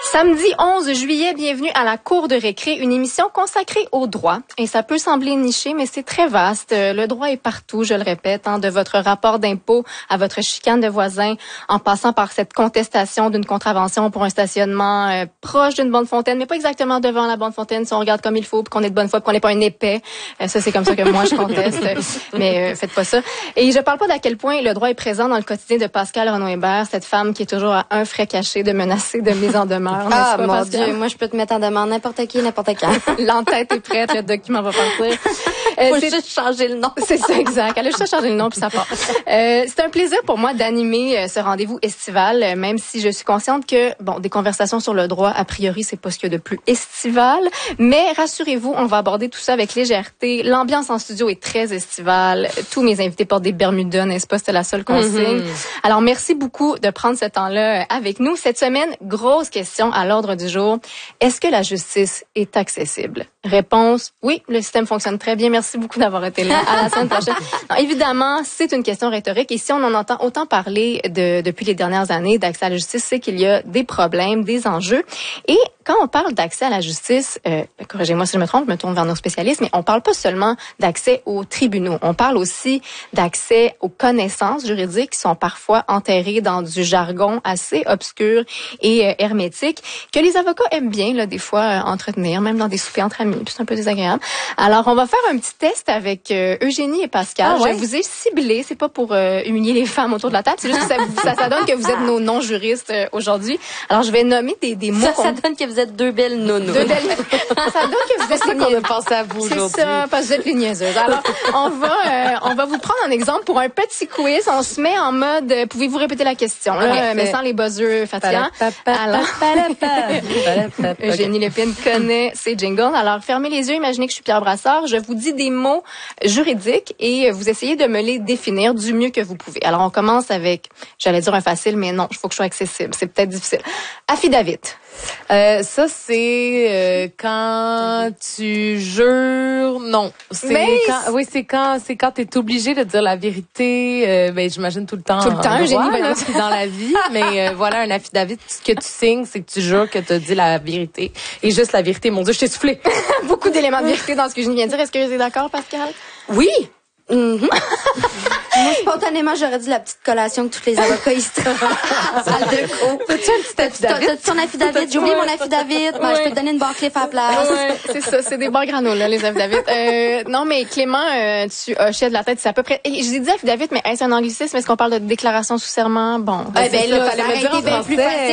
Samedi 11 juillet, bienvenue à la Cour de récré, une émission consacrée au droit. Et ça peut sembler niché, mais c'est très vaste. Le droit est partout, je le répète, de votre rapport d'impôt à votre chicane de voisins, en passant par cette contestation d'une contravention pour un stationnement proche d'une bonne fontaine, mais pas exactement devant la bonne fontaine, si on regarde comme il faut, puis qu'on est de bonne foi, puis qu'on n'est pas un épais. Ça, c'est comme ça que moi, je conteste. Mais faites pas ça. Et je parle pas d'à quel point le droit est présent dans le quotidien de Pascale Renaud-Hébert, cette femme qui est toujours à un frais caché de menacer de mise en demeure. Ah, mon Dieu, moi, je peux te mettre en demande n'importe qui, n'importe quand. L'entête est prête, le document va partir. Faut juste changer le nom. C'est ça, exact. Elle a juste changé le nom puis ça part. C'est un plaisir pour moi d'animer ce rendez-vous estival, même si je suis consciente que, des conversations sur le droit, a priori, c'est pas ce qu'il y a de plus estival. Mais rassurez-vous, on va aborder tout ça avec légèreté. L'ambiance en studio est très estivale. Tous mes invités portent des Bermudas, n'est-ce pas? C'était la seule consigne. Alors, merci beaucoup de prendre ce temps-là avec nous. Cette semaine, grosse question à l'ordre du jour. Est-ce que la justice est accessible? Réponse, oui, le système fonctionne très bien. Merci beaucoup d'avoir été là. À la semaine prochaine. Non, évidemment, c'est une question rhétorique. Et si on en entend autant parler depuis les dernières années d'accès à la justice, c'est qu'il y a des problèmes, des enjeux. Et quand on parle d'accès à la justice, corrigez-moi si je me trompe, je me tourne vers nos spécialistes, mais on parle pas seulement d'accès aux tribunaux. On parle aussi d'accès aux connaissances juridiques qui sont parfois enterrées dans du jargon assez obscur et hermétique que les avocats aiment bien, là, des fois, entretenir, même dans des soupers entre amis. Puis c'est un peu désagréable. Alors, on va faire un petit test avec Eugénie et Pascal. Ah ouais? Je vous ai ciblé. C'est pas pour humilier les femmes autour de la table. C'est juste que ça donne que vous êtes nos non-juristes aujourd'hui. Alors, je vais nommer des mots. Ça donne que vous êtes deux belles nounous. Ça donne que vous êtes les qu'on a pensé à vous aujourd'hui. C'est ça, parce que vous êtes les niaiseuses. Alors, on va vous prendre un exemple pour un petit quiz. On se met en mode, pouvez-vous répéter la question, là, mais sans les buzzers fatigants. Alors, Eugénie Lépine connaît ses jingles. Alors, fermez les yeux, imaginez que je suis Pierre Brassard. Je vous dis des mots juridiques et vous essayez de me les définir du mieux que vous pouvez. Alors, on commence avec, j'allais dire un facile, mais non, il faut que je sois accessible. C'est peut-être difficile. Affidavit. Ça, c'est quand tu jures. Non. C'est quand t'es obligé de dire la vérité. J'imagine tout le temps. Tout le temps, Génie, dans la vie. Mais voilà, un affidavit, ce que tu signes, c'est que tu jures que t'as dit la vérité. Et juste la vérité. Mon Dieu, je t'ai soufflé. Beaucoup d'éléments de vérité dans ce que je viens de dire. Est-ce que vous êtes d'accord, Pascal? Oui. Moi, spontanément, j'aurais dit la petite collation que tous les avocats ici salle de cours. T'as-tu un petit affidavit? T'as ton affidavit? J'ai oublié mon affidavit. Je peux te donner une barre cliff à la place. Ouais, c'est ça. C'est des barres granola, les affidavits. Non, mais Clément, tu hochais de la tête. C'est à peu près... J'ai dit affidavit, mais est-ce un anglicisme? Est-ce qu'on parle de déclaration sous serment? Bon. Fallait me dire en français.